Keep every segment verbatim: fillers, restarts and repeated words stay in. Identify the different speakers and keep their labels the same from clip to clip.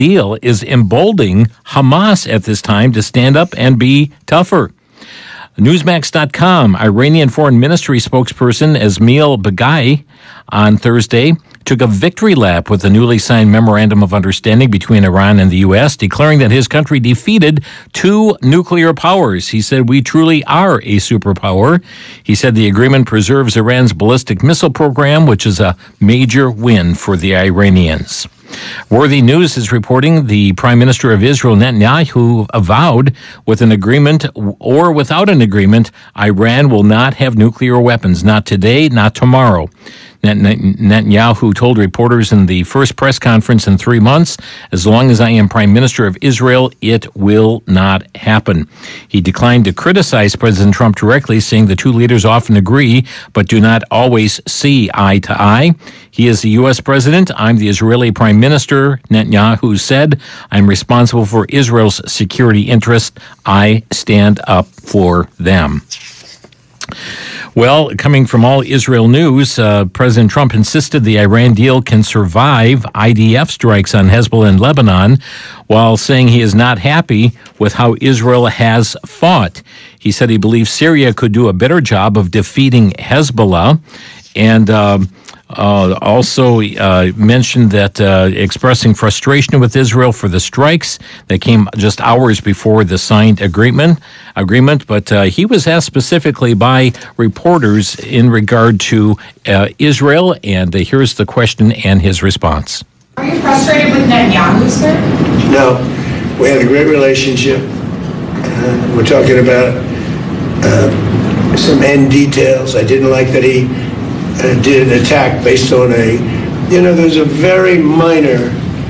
Speaker 1: deal is emboldening Hamas at this time to stand up and be tougher. Newsmax dot com, Iranian Foreign Ministry spokesperson Esmail Baghai on Thursday took a victory lap with the newly signed Memorandum of Understanding between Iran and the U S, declaring that his country defeated two nuclear powers. He said, "We truly are a superpower." He said the agreement preserves Iran's ballistic missile program, which is a major win for the Iranians. Worthy News is reporting the Prime Minister of Israel, Netanyahu, avowed with an agreement or without an agreement, Iran will not have nuclear weapons, not today, not tomorrow. Netanyahu told reporters in the first press conference in three months, as long as I am Prime Minister of Israel, it will not happen. He declined to criticize President Trump directly, saying the two leaders often agree, but do not always see eye to eye. He is the U S president. I'm the Israeli prime minister. Netanyahu said, I'm responsible for Israel's security interests. I stand up for them. Well, coming from All Israel News, uh, President Trump insisted the Iran deal can survive I D F strikes on Hezbollah in Lebanon, while saying he is not happy with how Israel has fought. He said he believes Syria could do a better job of defeating Hezbollah, and uh, uh, also uh, mentioned that uh, expressing frustration with Israel for the strikes that came just hours before the signed agreement. Agreement, but uh, he was asked specifically by reporters in regard to uh, Israel, and uh, here's the question and his response.
Speaker 2: Are you frustrated with Netanyahu, sir?
Speaker 3: No, we had a great relationship. Uh, we're talking about uh, some end details. I didn't like that he uh, did an attack based on a, you know, there's a very minor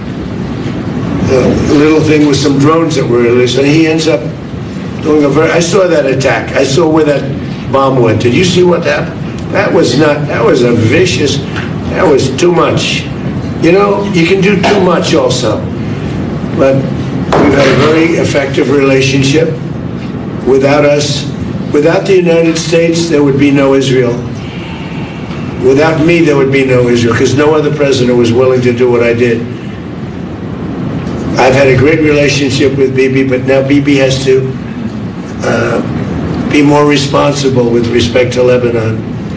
Speaker 3: uh, little thing with some drones that were released, and he ends up doing a very, I saw that attack. I saw where that bomb went. Did you see what happened? That was not, that was a vicious, that was too much. You know, you can do too much also. But we've had a very effective relationship. Without us, without the United States, there would be no Israel. Without me, there would be no Israel, because no other president was willing to do what I did. I've had a great relationship with Bibi, but now Bibi has to Uh, be more responsible with respect to Lebanon.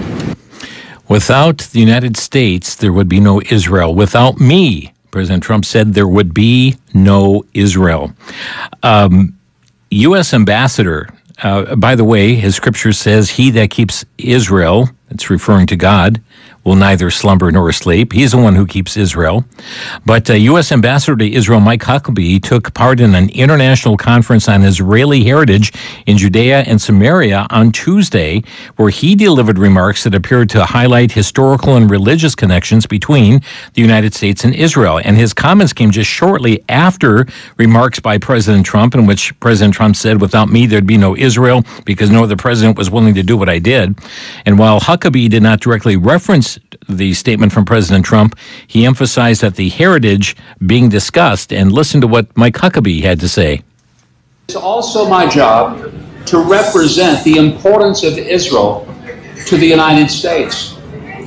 Speaker 1: Without the United States, there would be no Israel. Without me, President Trump said, there would be no Israel. Um, U S ambassador, uh, by the way, his scripture says, he that keeps Israel, it's referring to God, will neither slumber nor sleep. He's the one who keeps Israel. But uh, U S Ambassador to Israel Mike Huckabee took part in an international conference on Israeli heritage in Judea and Samaria on Tuesday, where he delivered remarks that appeared to highlight historical and religious connections between the United States and Israel. And his comments came just shortly after remarks by President Trump, in which President Trump said, without me, there'd be no Israel, because no other president was willing to do what I did. And while Huckabee did not directly reference the statement from President Trump, he emphasized that the heritage being discussed, and listen to what Mike Huckabee had to say.
Speaker 4: It's also my job to represent the importance of Israel to the United States.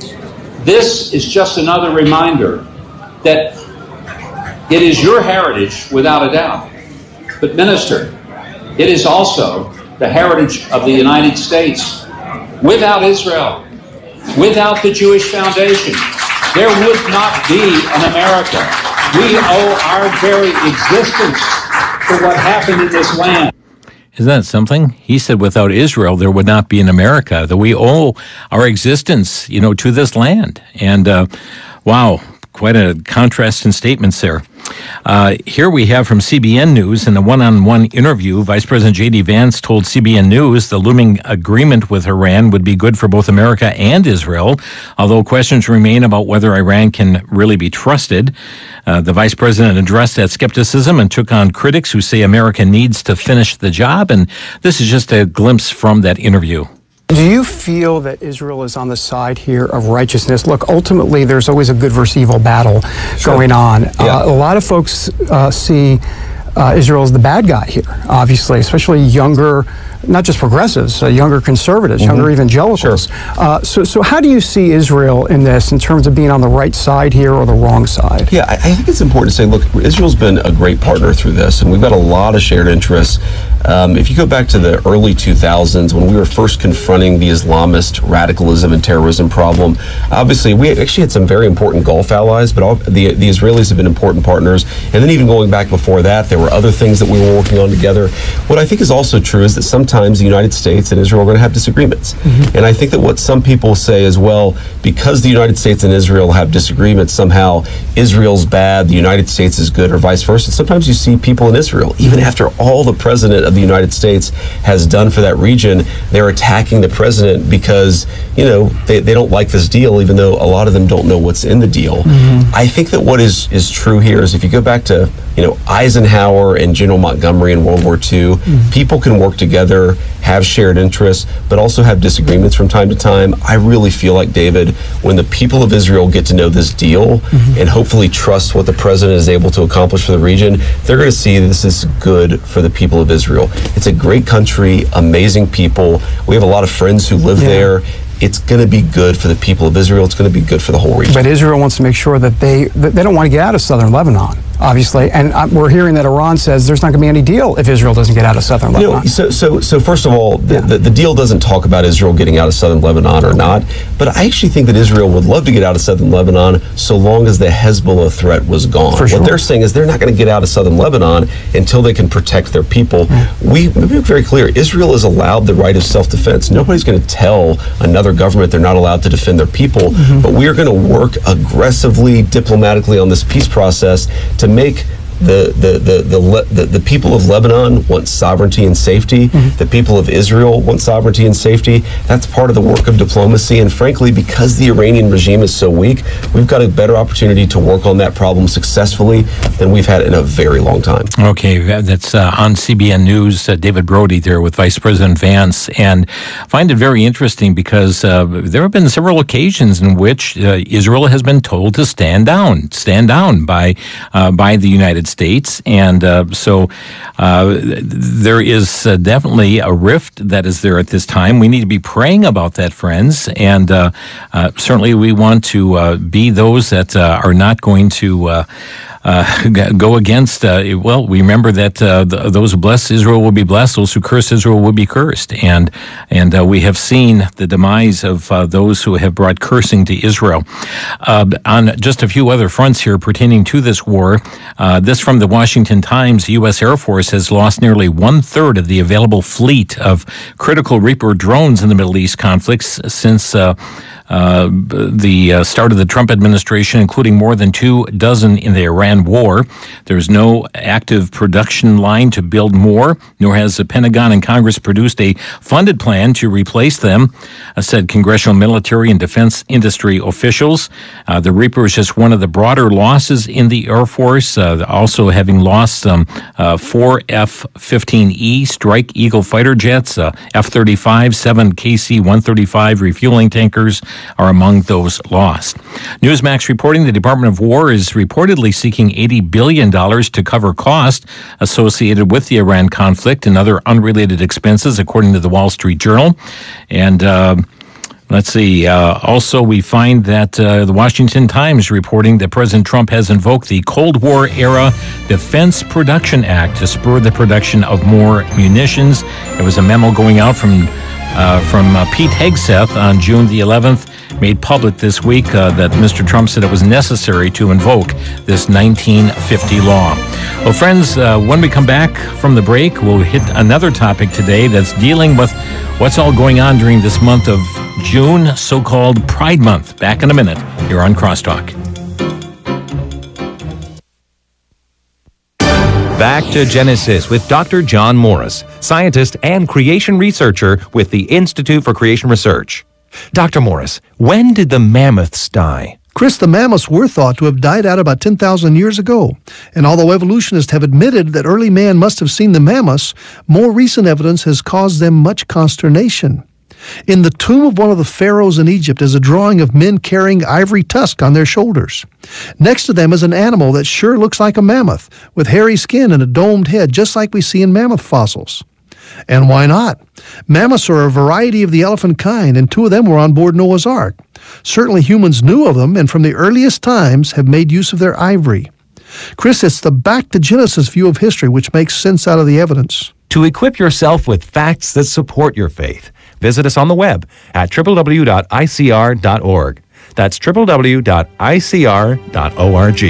Speaker 4: This is just another reminder that it is your heritage without a doubt. But Minister, it is also the heritage of the United States. Without Israel, without the Jewish Foundation, there would not be an America. We owe our very existence to what happened in this land.
Speaker 1: Isn't that something? He said without Israel, there would not be an America, that we owe our existence, you know, to this land. And, uh, wow, quite a contrast in statements there. Uh, here we have from C B N News, in a one-on-one interview, Vice President J D Vance told C B N News the looming agreement with Iran would be good for both America and Israel, although questions remain about whether Iran can really be trusted. Uh, the Vice President addressed that skepticism and took on critics who say America needs to finish the job, and this is just a glimpse from that interview.
Speaker 5: Do you feel that Israel is on the side here of righteousness? Look, ultimately, there's always a good versus evil battle sure. going on.
Speaker 6: Yeah.
Speaker 5: Uh, a lot of folks uh, see uh, Israel is the bad guy here, obviously, especially younger, not just progressives, uh, younger conservatives, mm-hmm. younger evangelicals. Sure. Uh, so, so how do you see Israel in this in terms of being on the right side here or the wrong side?
Speaker 6: Yeah, I, I think it's important to say, look, Israel's been a great partner through this, and we've got a lot of shared interests. Um, if you go back to the early two thousands, when we were first confronting the Islamist radicalism and terrorism problem, obviously we actually had some very important Gulf allies, but all, the, the Israelis have been important partners. And then even going back before that, there were other things that we were working on together. What I think is also true is that sometimes the United States and Israel are going to have disagreements. Mm-hmm. And I think that what some people say is, well, because the United States and Israel have disagreements, somehow Israel's bad, the United States is good, or vice versa. Sometimes you see people in Israel, even after all the president of the United States has done for that region, they're attacking the president because, you know, they, they don't like this deal, even though a lot of them don't know what's in the deal. Mm-hmm. I think that what is, is true here is if you go back to, you know, Eisenhower and General Montgomery in World War Two, mm-hmm. people can work together, have shared interests, but also have disagreements from time to time. I really feel like, David, when the people of Israel get to know this deal mm-hmm. and hopefully trust what the president is able to accomplish for the region, they're going to see this is good for the people of Israel. It's a great country, amazing people. We have a lot of friends who live yeah. there. It's going to be good for the people of Israel. It's going to be good for the whole region.
Speaker 5: But Israel wants to make sure that they that they don't want to get out of southern Lebanon, obviously. And uh, we're hearing that Iran says there's not going to be any deal if Israel doesn't get out of southern Lebanon.
Speaker 6: You know, so, so, so first of all, the, yeah. the, the deal doesn't talk about Israel getting out of southern Lebanon or not. But I actually think that Israel would love to get out of southern Lebanon so long as the Hezbollah threat was gone.
Speaker 5: For sure.
Speaker 6: What they're saying is they're not going to get out of southern Lebanon until they can protect their people. Mm. We, we make very clear, Israel is allowed the right of self-defense. Nobody's going to tell another government they're not allowed to defend their people, mm-hmm. but we are going to work aggressively, diplomatically on this peace process to make The the, the the the the people of Lebanon want sovereignty and safety. Mm-hmm. The people of Israel want sovereignty and safety. That's part of the work of diplomacy. And frankly, because the Iranian regime is so weak, we've got a better opportunity to work on that problem successfully than we've had in a very long time.
Speaker 1: Okay, that's uh, on C B N News. Uh, David Brody there with Vice President Vance, and find it very interesting because uh, there have been several occasions in which uh, Israel has been told to stand down, stand down by uh, by the United States, and uh, so uh, there is uh, definitely a rift that is there at this time. We need to be praying about that, friends, and uh, uh, certainly we want to uh, be those that uh, are not going to uh, Uh, go against, uh, well, we remember that uh, th- those who bless Israel will be blessed, those who curse Israel will be cursed. And and uh, we have seen the demise of uh, those who have brought cursing to Israel. Uh, on just a few other fronts here pertaining to this war, uh, this from the Washington Times, U S Air Force has lost nearly one-third of the available fleet of critical Reaper drones in the Middle East conflicts since uh, Uh, the uh, start of the Trump administration, including more than two dozen in the Iran war. There's no active production line to build more, nor has the Pentagon and Congress produced a funded plan to replace them, uh, said congressional military and defense industry officials. Uh, the Reaper is just one of the broader losses in the Air Force, uh, also having lost some uh, four F fifteen E Strike Eagle fighter jets, uh, F thirty-five, seven K C one thirty-five refueling tankers, are among those lost. Newsmax reporting the Department of War is reportedly seeking eighty billion dollars to cover costs associated with the Iran conflict and other unrelated expenses, according to the Wall Street Journal. And uh, let's see. Uh, also, we find that uh, the Washington Times reporting that President Trump has invoked the Cold War-era Defense Production Act to spur the production of more munitions. There was a memo going out from Uh, from uh, Pete Hegseth on June the eleventh, made public this week uh, that Mister Trump said it was necessary to invoke this nineteen fifty law. Well, friends, uh, when we come back from the break, we'll hit another topic today that's dealing with what's all going on during this month of June, so-called Pride Month. Back in a minute here on Crosstalk.
Speaker 7: Back to Genesis with Doctor John Morris, scientist and creation researcher with the Institute for Creation Research. Doctor Morris, when did the mammoths die?
Speaker 8: Chris, the mammoths were thought to have died out about ten thousand years ago. And although evolutionists have admitted that early man must have seen the mammoths, more recent evidence has caused them much consternation. In the tomb of one of the pharaohs in Egypt is a drawing of men carrying ivory tusk on their shoulders. Next to them is an animal that sure looks like a mammoth, with hairy skin and a domed head, just like we see in mammoth fossils. And why not? Mammoths are a variety of the elephant kind, and two of them were on board Noah's Ark. Certainly humans knew of them, and from the earliest times have made use of their ivory. Chris, it's the back to Genesis view of history which makes sense out of the evidence.
Speaker 7: To equip yourself with facts that support your faith, visit us on the web at w w w dot i c r dot org. That's w w w dot i c r dot org.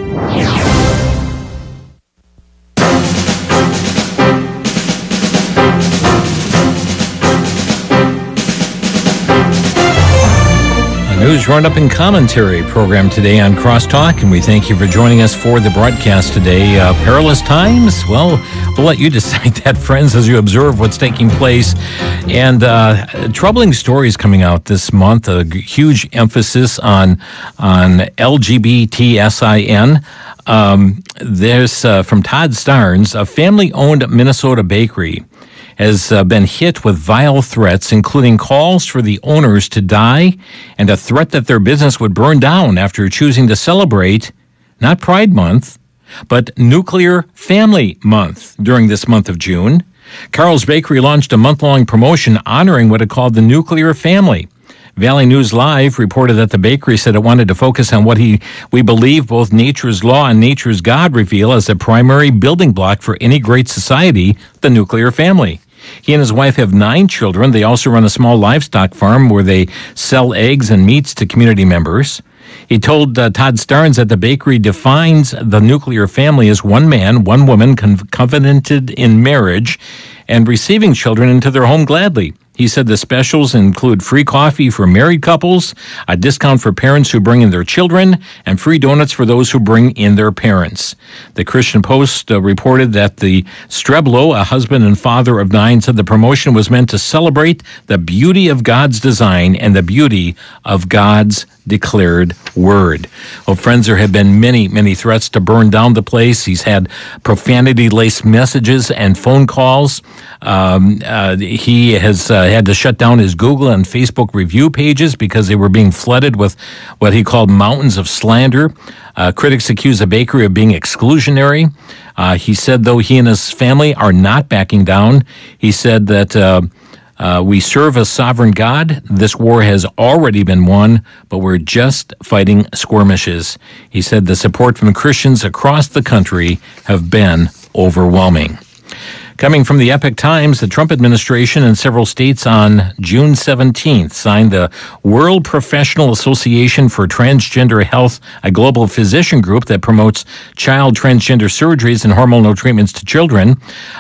Speaker 1: News Roundup and Commentary program today on Crosstalk, and we thank you for joining us for the broadcast today. Uh, perilous times? Well, we'll let you decide that, friends, as you observe what's taking place. And uh, troubling stories coming out this month, a huge emphasis on, on L G B T S I N. Um, there's, uh, from Todd Starnes, a family-owned Minnesota bakery has uh, been hit with vile threats, including calls for the owners to die and a threat that their business would burn down after choosing to celebrate not Pride Month, but Nuclear Family Month during this month of June. Carl's Bakery launched a month-long promotion honoring what it called the nuclear family. Valley News Live reported that the bakery said it wanted to focus on what he, we believe both nature's law and nature's God reveal as the primary building block for any great society, the nuclear family. He and his wife have nine children. They also run a small livestock farm where they sell eggs and meats to community members. He told uh, Todd Starnes that the bakery defines the nuclear family as one man, one woman, con- covenanted in marriage and receiving children into their home gladly. He said the specials include free coffee for married couples, a discount for parents who bring in their children, and free donuts for those who bring in their parents. The Christian Post uh, reported that the Streblo, a husband and father of nine, said the promotion was meant to celebrate the beauty of God's design and the beauty of God's declared word. Well, friends, there have been many, many threats to burn down the place. He's had profanity-laced messages and phone calls. Um, uh, he has uh, had to shut down his Google and Facebook review pages because they were being flooded with what he called mountains of slander. Uh, critics accuse the bakery of being exclusionary. Uh, he said, though he and his family are not backing down, he said that uh, Uh, we serve a sovereign God. This war has already been won, but we're just fighting skirmishes. He said the support from Christians across the country have been overwhelming. Coming from the Epoch Times, the Trump administration and several states on June seventeenth signed the World Professional Association for Transgender Health, a global physician group that promotes child transgender surgeries and hormonal treatments to children.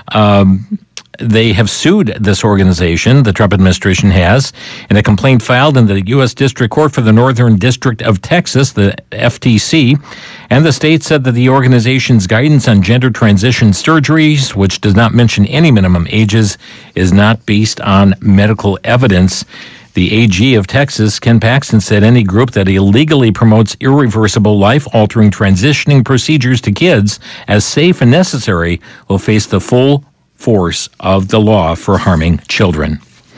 Speaker 1: Um, They have sued this organization, the Trump administration has, in a complaint filed in the U S District Court for the Northern District of Texas, the F T C. And the state said that the organization's guidance on gender transition surgeries, which does not mention any minimum ages, is not based on medical evidence. The A G of Texas, Ken Paxton, said any group that illegally promotes irreversible, life-altering transitioning procedures to kids as safe and necessary will face the full force of the law for harming children.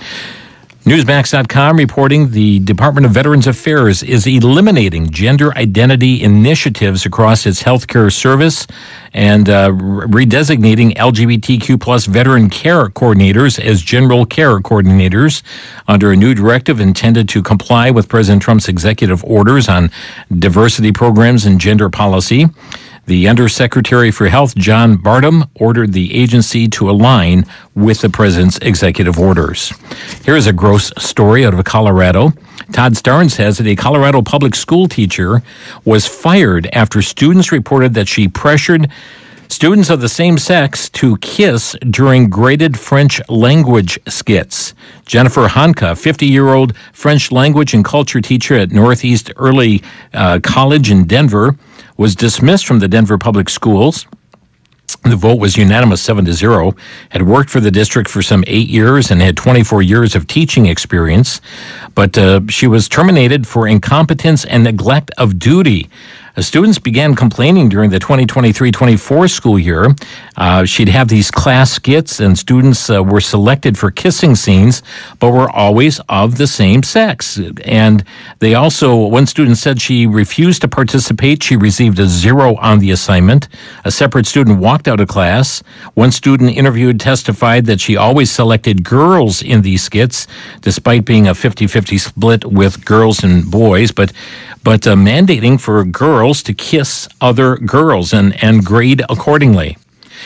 Speaker 1: Newsmax dot com reporting the Department of Veterans Affairs is eliminating gender identity initiatives across its healthcare service and uh, redesignating L G B T Q plus veteran care coordinators as general care coordinators under a new directive intended to comply with President Trump's executive orders on diversity programs and gender policy. The Undersecretary for Health, John Bartum, ordered the agency to align with the president's executive orders. Here's a gross story out of Colorado. Todd Starnes says that a Colorado public school teacher was fired after students reported that she pressured students of the same sex to kiss during graded French language skits. Jennifer Hanka, fifty-year-old French language and culture teacher at Northeast Early uh, College in Denver, was dismissed from the Denver Public Schools. The vote was unanimous, seven to zero. Had worked for the district for some eight years and had twenty-four years of teaching experience, but uh, she was terminated for incompetence and neglect of duty. Uh, students began complaining during the twenty twenty-three twenty-four school year. Uh, she'd have these class skits, and students uh, were selected for kissing scenes, but were always of the same sex. And they also, one student said she refused to participate. She received a zero on the assignment. A separate student walked out of class. One student interviewed testified that she always selected girls in these skits, despite being a fifty-fifty split with girls and boys, but but uh, mandating for girls to kiss other girls and, and grade accordingly.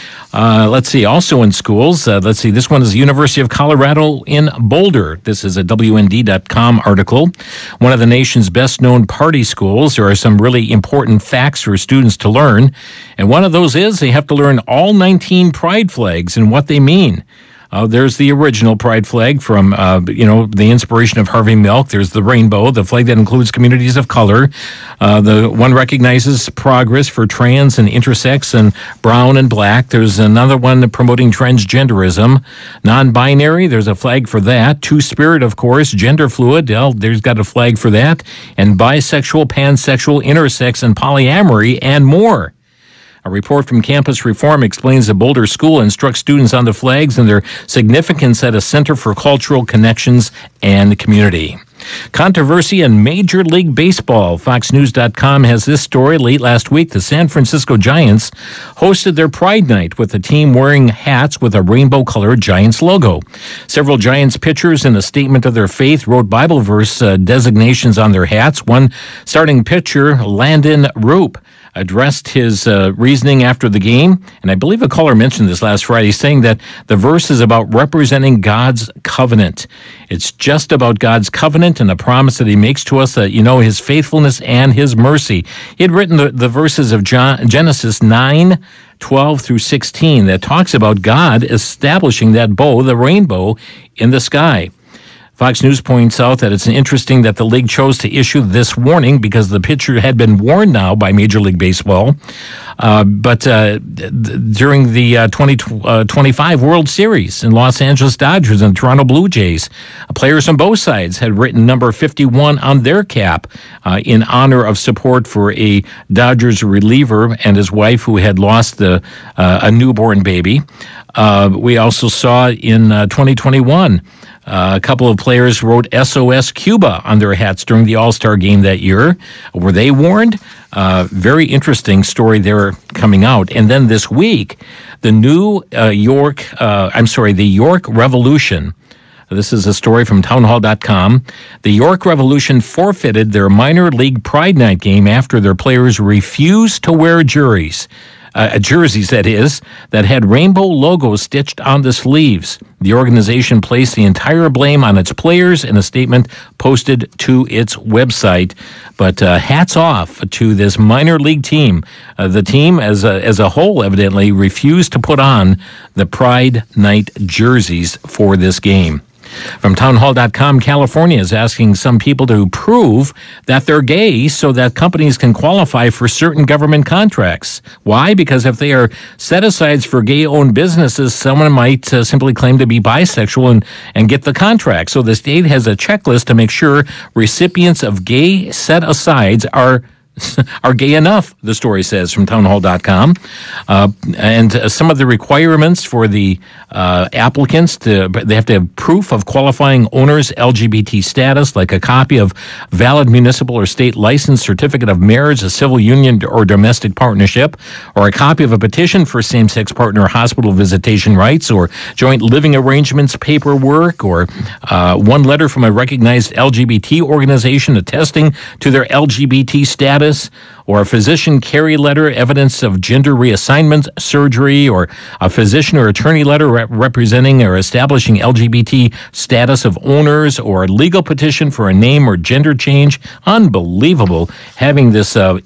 Speaker 1: Uh, let's see, also in schools, uh, let's see, this one is the University of Colorado in Boulder. This is a W N D dot com article. One of the nation's best-known party schools. There are some really important facts for students to learn, and one of those is they have to learn all nineteen pride flags and what they mean. Uh, there's the original pride flag from, uh, you know, the inspiration of Harvey Milk. There's the rainbow, the flag that includes communities of color. Uh, the one recognizes progress for trans and intersex and brown and black. There's another one promoting transgenderism. Non-binary, there's a flag for that. Two-spirit, of course. Gender fluid, well, there's got a flag for that. And bisexual, pansexual, intersex, and polyamory, and more. A report from Campus Reform explains the Boulder School instructs students on the flags and their significance at a Center for Cultural Connections and Community. Controversy in Major League Baseball. Fox News dot com has this story. Late last week, the San Francisco Giants hosted their Pride Night with the team wearing hats with a rainbow-colored Giants logo. Several Giants pitchers, in a statement of their faith, wrote Bible verse uh, designations on their hats. One starting pitcher, Landon Roop, addressed his uh, reasoning after the game, and I believe a caller mentioned this last Friday, saying that the verse is about representing God's covenant. It's just about God's covenant and the promise that he makes to us that, you know, his faithfulness and his mercy. He had written the, the verses of John, Genesis nine, twelve through sixteen that talks about God establishing that bow, the rainbow, in the sky. Fox News points out that it's interesting that the league chose to issue this warning because the pitcher had been warned now by Major League Baseball. Uh, but uh, th- during the uh, twenty twenty-five World Series in Los Angeles Dodgers and Toronto Blue Jays, uh, players on both sides had written number fifty-one on their cap uh, in honor of support for a Dodgers reliever and his wife who had lost the, uh, a newborn baby. Uh, we also saw in uh, twenty twenty-one Uh, a couple of players wrote S O S Cuba on their hats during the All-Star game that year. Were they warned? Uh, very interesting story there coming out. And then this week, the New uh, York, uh, I'm sorry, the York Revolution. This is a story from town hall dot com. The York Revolution forfeited their minor league Pride Night game after their players refused to wear jerseys. Uh, jerseys, that is, that had rainbow logos stitched on the sleeves. The organization placed the entire blame on its players in a statement posted to its website. But uh, hats off to this minor league team. Uh, the team, as a, as a whole, evidently refused to put on the Pride Night jerseys for this game. From town hall dot com, California is asking some people to prove that they're gay so that companies can qualify for certain government contracts. Why? Because if they are set-asides for gay-owned businesses, someone might uh, simply claim to be bisexual and, and get the contract. So the state has a checklist to make sure recipients of gay set-asides are are gay enough, the story says from town hall dot com. Uh, and uh, some of the requirements for the uh, applicants, to, they have to have proof of qualifying owner's L G B T status, like a copy of valid municipal or state license, certificate of marriage, a civil union or domestic partnership, or a copy of a petition for same-sex partner hospital visitation rights, or joint living arrangements paperwork, or uh, one letter from a recognized L G B T organization attesting to their L G B T status, or a physician carry letter, evidence of gender reassignment surgery, or a physician or attorney letter rep- representing or establishing L G B T status of owners, or a legal petition for a name or gender change. Unbelievable having this uh,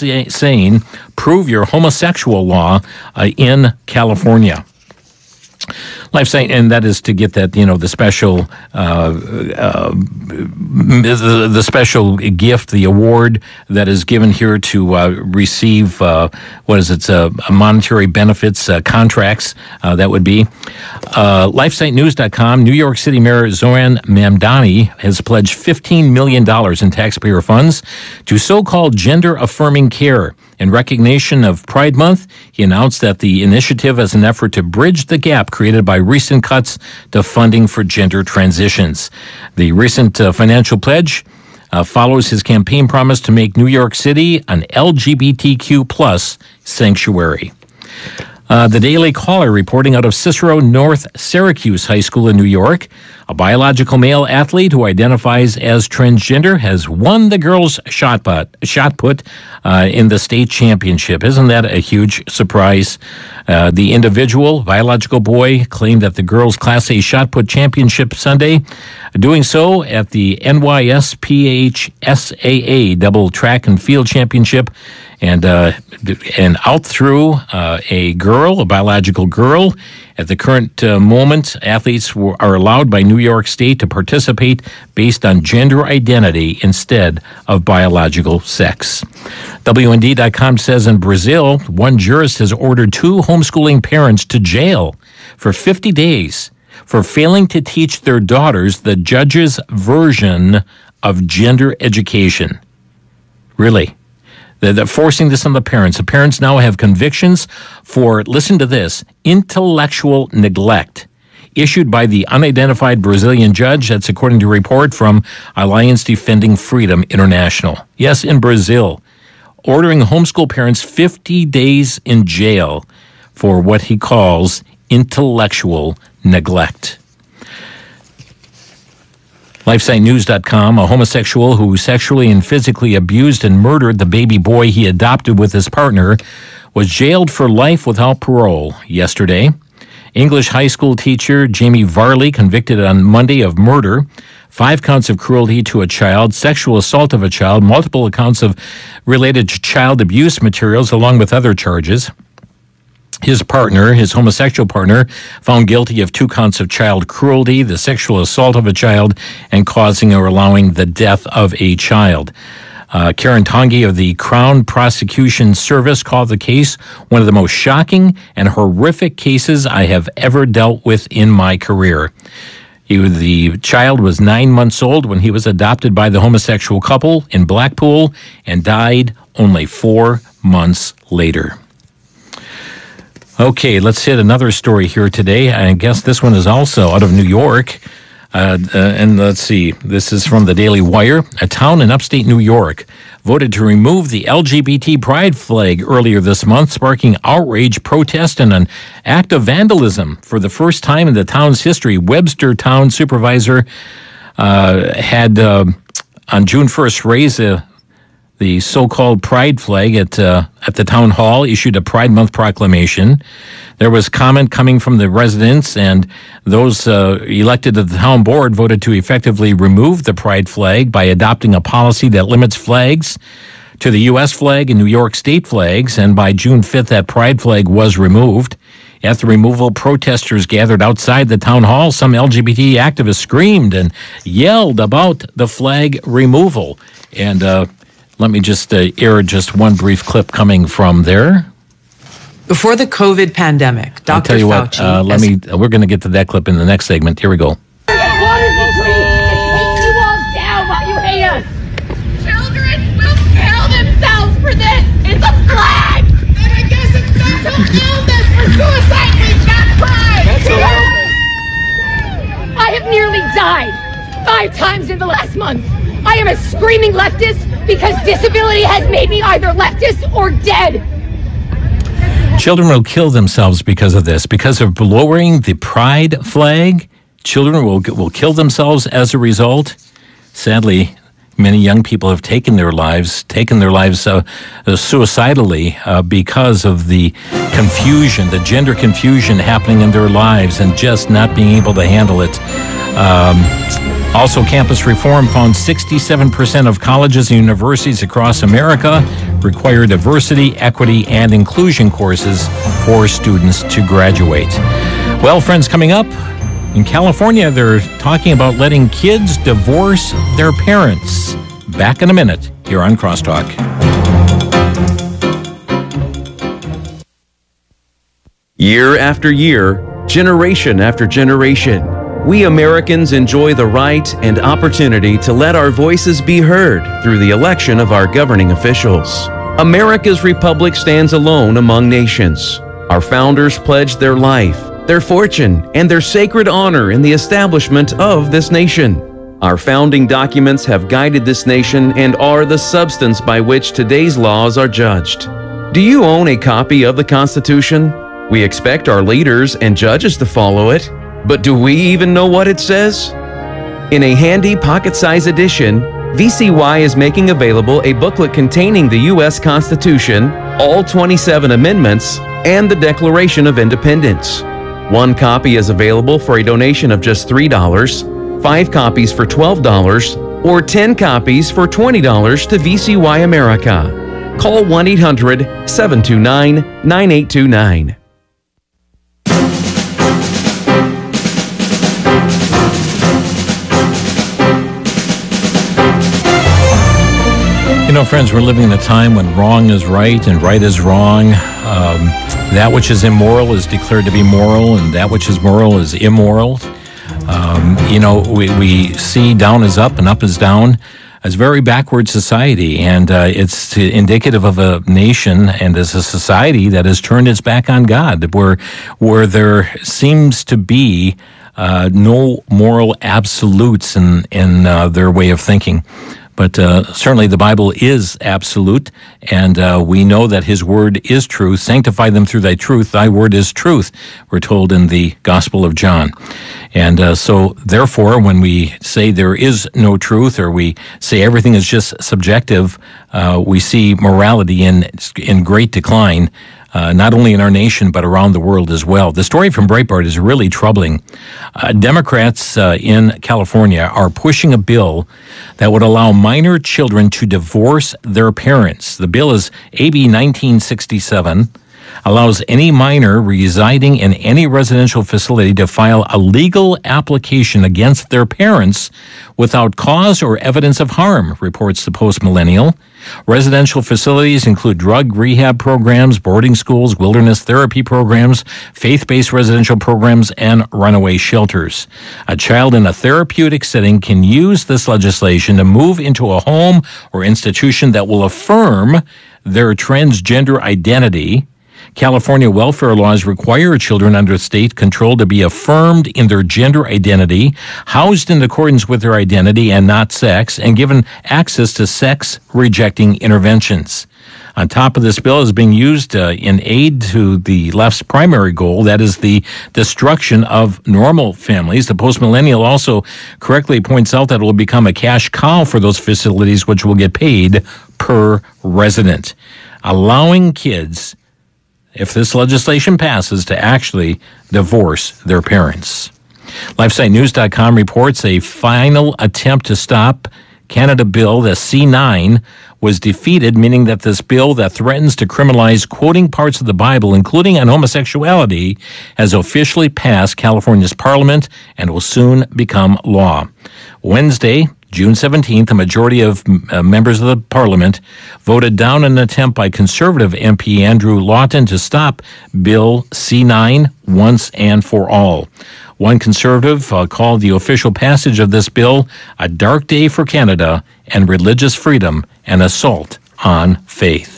Speaker 1: insane prove your homosexual law uh, in California. LifeSite, and that is to get that, you know, the special, uh, uh, the, the special gift, the award that is given here to uh, receive, uh, what is it, uh, monetary benefits, uh, contracts, uh, that would be. Uh, LifeSite News dot com, New York City Mayor Zohran Mamdani has pledged fifteen million dollars in taxpayer funds to so-called gender-affirming care. In recognition of Pride Month, he announced that the initiative is an effort to bridge the gap created by recent cuts to funding for gender transitions. The recent uh, financial pledge uh, follows his campaign promise to make New York City an L G B T Q plus sanctuary. Uh, the Daily Caller reporting out of Cicero North Syracuse High School in New York. A biological male athlete who identifies as transgender has won the girls' shot put, shot put uh, in the state championship. Isn't that a huge surprise? Uh, the individual, biological boy, claimed that the girls' Class A shot put championship Sunday, doing so at the N Y S P H S A A double track and field championship, and uh, and out through uh, a girl, a biological girl. At the current uh, moment, athletes were, are allowed by New York State to participate based on gender identity instead of biological sex. W N D dot com says in Brazil, one jurist has ordered two homeschooling parents to jail for fifty days for failing to teach their daughters the judge's version of gender education. Really? They're forcing this on the parents. The parents now have convictions for, listen to this, intellectual neglect issued by the unidentified Brazilian judge. That's according to a report from Alliance Defending Freedom International. Yes, in Brazil, ordering homeschool parents fifty days in jail for what he calls intellectual neglect. LifeSite News dot com, a homosexual who sexually and physically abused and murdered the baby boy he adopted with his partner, was jailed for life without parole yesterday. English high school teacher Jamie Varley, convicted on Monday of murder, five counts of cruelty to a child, sexual assault of a child, multiple accounts of related to child abuse materials, along with other charges. His partner, his homosexual partner, found guilty of two counts of child cruelty, the sexual assault of a child, and causing or allowing the death of a child. Uh, Karen Tongi of the Crown Prosecution Service called the case one of the most shocking and horrific cases I have ever dealt with in my career. He, the child was nine months old when he was adopted by the homosexual couple in Blackpool and died only four months later. Okay, let's hit another story here today. I guess this one is also out of New York. Uh, uh, and let's see, this is from the Daily Wire. A town in upstate New York voted to remove the L G B T pride flag earlier this month, sparking outrage, protest, and an act of vandalism. For the first time in the town's history, Webster Town Supervisor uh, had uh, on June first raised a the so-called pride flag at uh, at the town hall, issued a Pride Month proclamation. There was comment coming from the residents, and those uh, elected to the town board voted to effectively remove the pride flag by adopting a policy that limits flags to the U S flag and New York state flags, and by June fifth, that pride flag was removed. At the removal, protesters gathered outside the town hall. Some L G B T activists screamed and yelled about the flag removal. And uh, let me just uh, air just one brief clip coming from there.
Speaker 9: Before the COVID pandemic, Doctor
Speaker 1: I'll tell you
Speaker 9: Fauci...
Speaker 1: what, uh, let me, we're going to get to that clip in the next segment. Here we go.
Speaker 10: Water the trees and take you all down while you hate us. Children will kill themselves for this. It's a flag. And I guess it's mental illness for suicide. We've got pride. I have nearly died five times in the last month. I am a screaming leftist because disability has made me either leftist or dead.
Speaker 1: Children will kill themselves because of this. Because of lowering the pride flag, children will will kill themselves as a result. Sadly, many young people have taken their lives, taken their lives uh, uh, suicidally uh, because of the confusion, the gender confusion happening in their lives and just not being able to handle it. Um, Also, campus reform found sixty-seven percent of colleges and universities across America require diversity, equity, and inclusion courses for students to graduate. Well, friends, coming up, in California, they're talking about letting kids divorce their parents. Back in a minute here on Crosstalk.
Speaker 11: Year after year, generation after generation, we Americans enjoy the right and opportunity to let our voices be heard through the election of our governing officials. America's republic stands alone among nations. Our founders pledged their life, their fortune, and their sacred honor in the establishment of this nation. Our founding documents have guided this nation and are the substance by which today's laws are judged. Do you own a copy of the Constitution? We expect our leaders and judges to follow it, but do we even know what it says? In a handy pocket-size edition, V C Y is making available a booklet containing the U S Constitution, all twenty-seven amendments, and the Declaration of Independence. One copy is available for a donation of just three dollars, five copies for twelve dollars, or ten copies for twenty dollars to V C Y America. Call one eight hundred, seven two nine, nine eight two nine.
Speaker 1: You know, friends, we're living in a time when wrong is right and right is wrong. Um, that which is immoral is declared to be moral, and that which is moral is immoral. Um, you know, we, we see down is up and up is down. It's a very backward society, and uh, it's indicative of a nation and as a society that has turned its back on God, where where there seems to be uh, no moral absolutes in, in uh, their way of thinking. But uh, certainly the Bible is absolute, and uh, we know that His Word is truth. Sanctify them through Thy truth. Thy Word is truth, we're told in the Gospel of John. And uh, so, therefore, when we say there is no truth, or we say everything is just subjective, uh, we see morality in in great decline. Uh, not only in our nation, but around the world as well. The story from Breitbart is really troubling. Uh, Democrats uh, in California are pushing a bill that would allow minor children to divorce their parents. The bill is A B nineteen sixty-seven, allows any minor residing in any residential facility to file a legal application against their parents without cause or evidence of harm, reports the Post Millennial. Residential facilities include drug rehab programs, boarding schools, wilderness therapy programs, faith-based residential programs, and runaway shelters. A child in a therapeutic setting can use this legislation to move into a home or institution that will affirm their transgender identity. California welfare laws require children under state control to be affirmed in their gender identity, housed in accordance with their identity and not sex, and given access to sex-rejecting interventions. On top of this bill is being used uh, in aid to the left's primary goal, that is the destruction of normal families. The Post-Millennial also correctly points out that it will become a cash cow for those facilities, which will get paid per resident, allowing kids, if this legislation passes, to actually divorce their parents. LifeSite News dot com reports a final attempt to stop Canada bill, the C nine, was defeated, meaning that this bill that threatens to criminalize quoting parts of the Bible, including on homosexuality, has officially passed California's parliament and will soon become law. Wednesday, June seventeenth, a majority of uh, members of the parliament voted down an attempt by conservative M P Andrew Lawton to stop Bill C nine once and for all. One conservative uh, called the official passage of this bill a dark day for Canada and religious freedom, an assault on faith.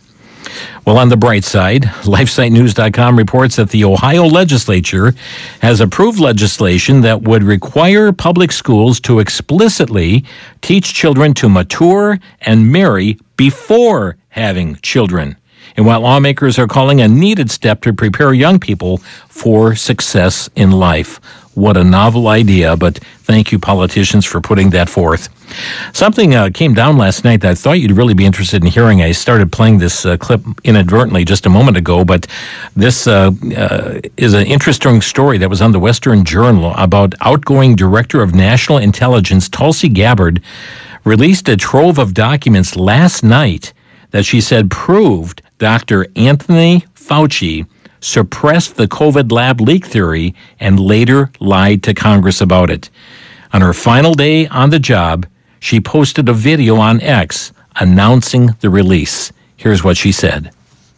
Speaker 1: Well, on the bright side, LifeSite News dot com reports that the Ohio legislature has approved legislation that would require public schools to explicitly teach children to mature and marry before having children, and what lawmakers are calling a needed step to prepare young people for success in life. What a novel idea, but thank you, politicians, for putting that forth. Something uh, came down last night that I thought you'd really be interested in hearing. I started playing this uh, clip inadvertently just a moment ago, but this uh, uh, is an interesting story that was on the Western Journal about outgoing Director of National Intelligence Tulsi Gabbard released a trove of documents last night that she said proved Doctor Anthony Fauci suppressed the COVID lab leak theory and later lied to Congress about it. On her final day on the job, she posted a video on X announcing the release. Here's what she said.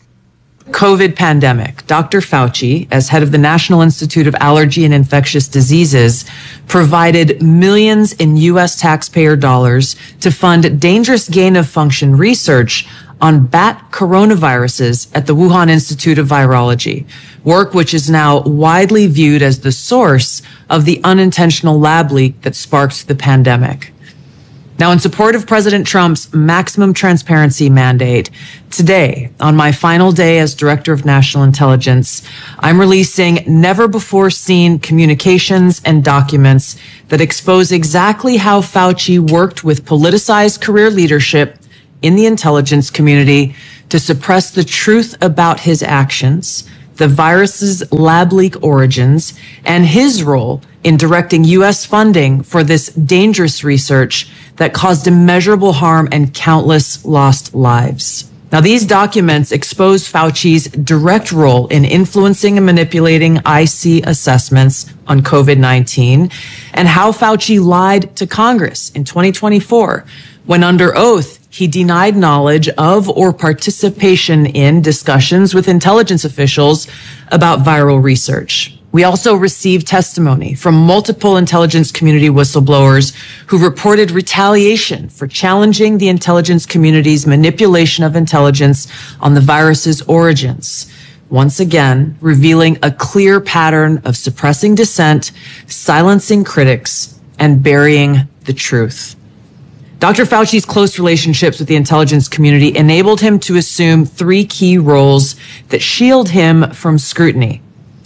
Speaker 9: COVID pandemic. Doctor Fauci, as head of the National Institute of Allergy and Infectious Diseases, provided millions in U S taxpayer dollars to fund dangerous gain-of-function research on bat coronaviruses at the Wuhan Institute of Virology, work which is now widely viewed as the source of the unintentional lab leak that sparked the pandemic. Now, in support of President Trump's maximum transparency mandate, today, on my final day as Director of National Intelligence, I'm releasing never-before-seen communications and documents that expose exactly how Fauci worked with politicized career leadership in the intelligence community to suppress the truth about his actions, the virus's lab leak origins, and his role in directing U S funding for this dangerous research that caused immeasurable harm and countless lost lives. Now, these documents expose Fauci's direct role in influencing and manipulating I C assessments on COVID nineteen and how Fauci lied to Congress in twenty twenty-four when under oath he denied knowledge of or participation in discussions with intelligence officials about viral research. We also received testimony from multiple intelligence community whistleblowers who reported retaliation for challenging the intelligence community's manipulation of intelligence on the virus's origins. Once again, revealing a clear pattern of suppressing dissent, silencing critics, and burying the truth. Doctor Fauci's close relationships with the intelligence community enabled him to assume three key roles that shield him from scrutiny.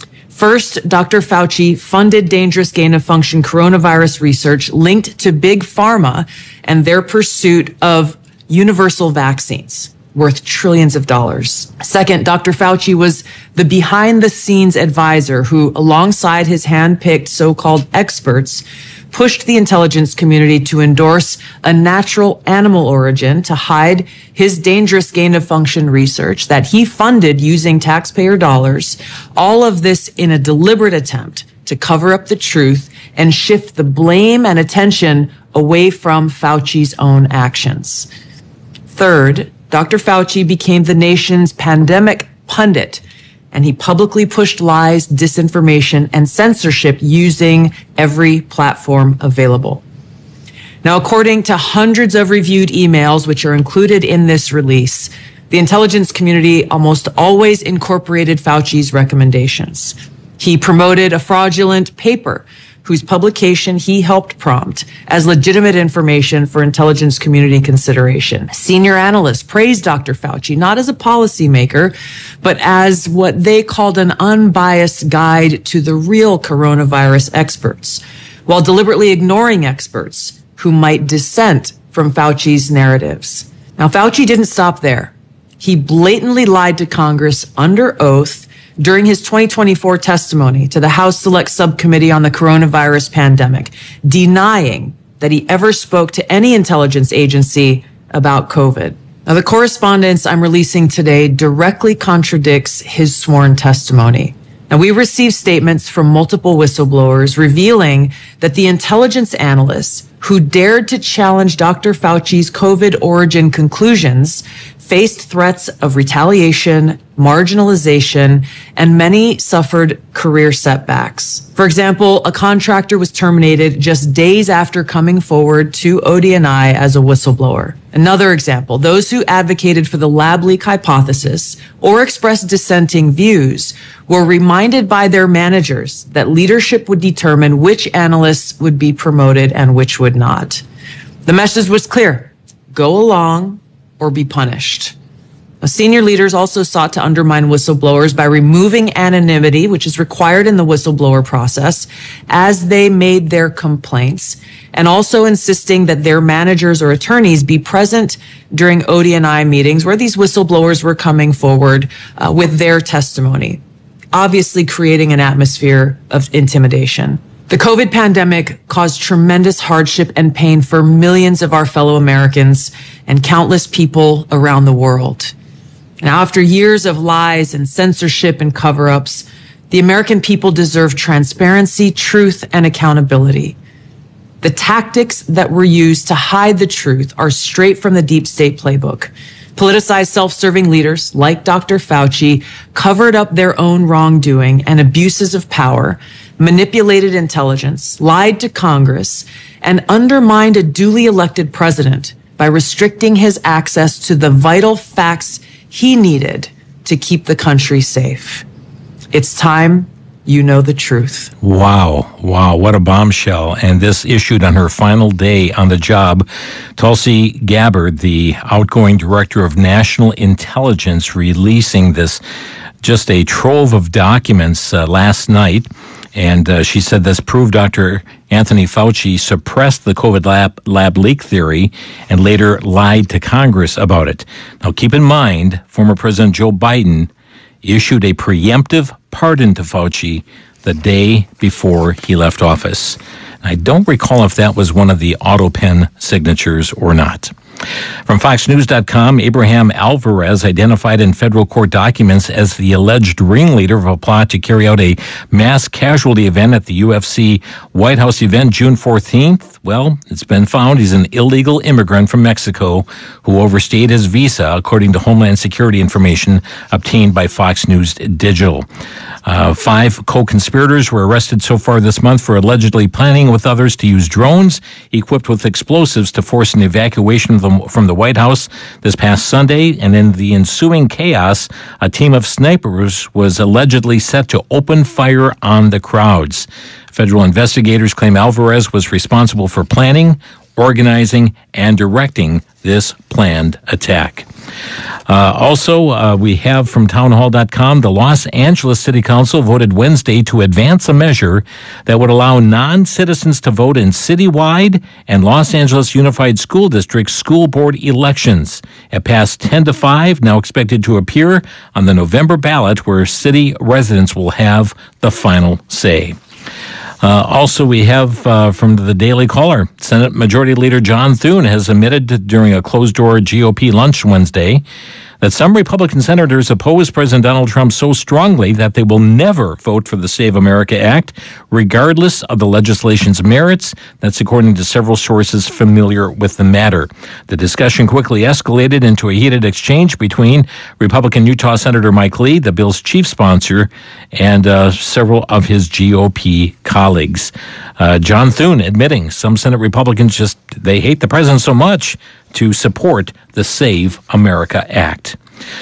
Speaker 9: First, Doctor Fauci funded dangerous gain-of-function coronavirus research linked to Big Pharma and their pursuit of universal vaccines worth trillions of dollars. Second, Doctor Fauci was the behind-the-scenes advisor who, alongside his hand-picked so-called experts, pushed the intelligence community to endorse a natural animal origin to hide his dangerous gain-of-function research that he funded using taxpayer dollars, all of this in a deliberate attempt to cover up the truth and shift the blame and attention away from Fauci's own actions. Third, Doctor Fauci became the nation's pandemic pundit, and he publicly pushed lies, disinformation, and censorship using every platform available. Now, according to hundreds of reviewed emails, which are included in this release, the intelligence community almost always incorporated Fauci's recommendations. He promoted a fraudulent paper whose publication he helped prompt as legitimate information for intelligence community consideration. Senior analysts praised Doctor Fauci not as a policymaker, but as what they called an unbiased guide to the real coronavirus experts, while deliberately ignoring experts who might dissent from Fauci's narratives. Now, Fauci didn't stop there. He blatantly lied to Congress under oath during his twenty twenty-four testimony to the House Select Subcommittee on the Coronavirus Pandemic, denying that he ever spoke to any intelligence agency about COVID. Now, the correspondence I'm releasing today directly contradicts his sworn testimony. Now, we received statements from multiple whistleblowers revealing that the intelligence analysts who dared to challenge Doctor Fauci's COVID origin conclusions faced threats of retaliation, marginalization, and many suffered career setbacks. For example, a contractor was terminated just days after coming forward to O D N I as a whistleblower. Another example, those who advocated for the lab leak hypothesis or expressed dissenting views were reminded by their managers that leadership would determine which analysts would be promoted and which would not. The message was clear: go along or be punished. Senior leaders also sought to undermine whistleblowers by removing anonymity, which is required in the whistleblower process, as they made their complaints, and also insisting that their managers or attorneys be present during O D N I meetings where these whistleblowers were coming forward uh, with their testimony, obviously creating an atmosphere of intimidation. The COVID pandemic caused tremendous hardship and pain for millions of our fellow Americans and countless people around the world. Now, after years of lies and censorship and cover-ups, the American people deserve transparency, truth, and accountability. The tactics that were used to hide the truth are straight from the deep state playbook. Politicized self-serving leaders like Doctor Fauci covered up their own wrongdoing and abuses of power, manipulated intelligence, lied to Congress, and undermined a duly elected president by restricting his access to the vital facts he needed to keep the country safe. It's time you know the truth.
Speaker 1: Wow. Wow. What a bombshell. And this issued on her final day on the job. Tulsi Gabbard, the outgoing director of national intelligence, releasing this, just a trove of documents uh, last night. And uh, she said this proved Doctor Anthony Fauci suppressed the COVID lab, lab leak theory and later lied to Congress about it. Now, keep in mind, former President Joe Biden issued a preemptive pardon to Fauci the day before he left office. I don't recall if that was one of the auto pen signatures or not. From Fox News dot com, Abraham Alvarez, identified in federal court documents as the alleged ringleader of a plot to carry out a mass casualty event at the U F C White House event June fourteenth. Well, it's been found he's an illegal immigrant from Mexico who overstayed his visa, according to Homeland Security information obtained by Fox News Digital. Uh, five co-conspirators were arrested so far this month for allegedly planning with others to use drones equipped with explosives to force an evacuation from the, from the White House this past Sunday. And in the ensuing chaos, a team of snipers was allegedly set to open fire on the crowds. Federal investigators claim Alvarez was responsible for planning, organizing, and directing this planned attack. Uh, also, uh, we have from townhall dot com, the Los Angeles City Council voted Wednesday to advance a measure that would allow non-citizens to vote in citywide and Los Angeles Unified School District school board elections. It passed ten to five, now expected to appear on the November ballot, where city residents will have the final say. Uh, also, we have uh, from the Daily Caller, Senate Majority Leader John Thune has admitted during a closed-door G O P lunch Wednesday that some Republican senators oppose President Donald Trump so strongly that they will never vote for the Save America Act, regardless of the legislation's merits. That's according to several sources familiar with the matter. The discussion quickly escalated into a heated exchange between Republican Utah Senator Mike Lee, the bill's chief sponsor, and uh, several of his G O P colleagues. Uh, John Thune admitting some Senate Republicans just, they hate the president so much to support the Save America Act.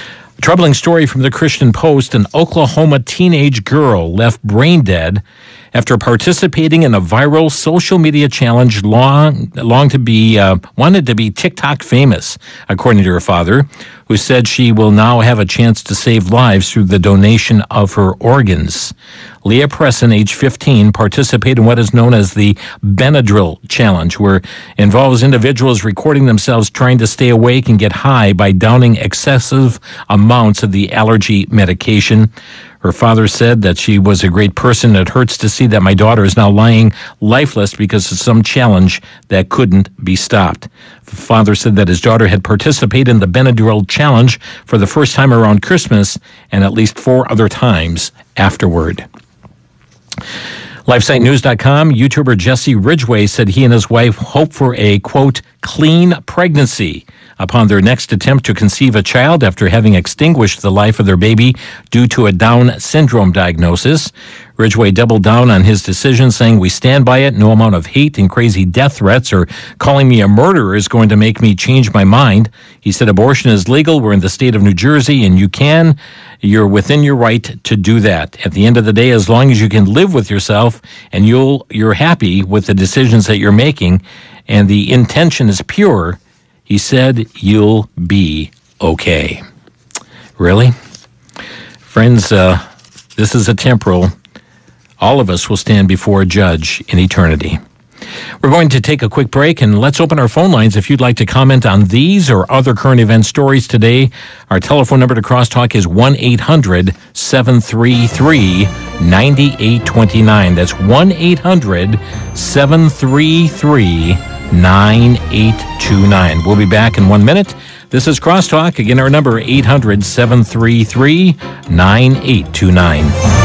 Speaker 1: A troubling story from the Christian Post. An Oklahoma teenage girl left brain dead after participating in a viral social media challenge long, long to be, uh, wanted to be TikTok famous, according to her father, who said she will now have a chance to save lives through the donation of her organs. Leah Presson, age fifteen, participated in what is known as the Benadryl Challenge, where involves individuals recording themselves trying to stay awake and get high by downing excessive amounts of the allergy medication. Her father said that she was a great person. It hurts to see that my daughter is now lying lifeless because of some challenge that couldn't be stopped. The father said that his daughter had participated in the Benadryl Challenge for the first time around Christmas and at least four other times afterward. LifeSite News dot com, YouTuber Jesse Ridgway said he and his wife hope for a, quote, clean pregnancy upon their next attempt to conceive a child after having extinguished the life of their baby due to a Down syndrome diagnosis. Ridgway doubled down on his decision, saying, "We stand by it. No amount of hate and crazy death threats or calling me a murderer is going to make me change my mind." He said, "Abortion is legal. We're in the state of New Jersey, and you can. You're within your right to do that. At the end of the day, as long as you can live with yourself and you'll, you're happy with the decisions that you're making and the intention is pure," he said, "you'll be okay." Really? Friends, uh, this is a temporal. All of us will stand before a judge in eternity. We're going to take a quick break, and let's open our phone lines if you'd like to comment on these or other current event stories today. Our telephone number to crosstalk is one eight hundred seven three three nine eight two nine. That's one eight hundred seven three three nine eight two nine. We'll be back in one minute. This is Crosstalk. Again, our number eight hundred seven three three nine eight two nine.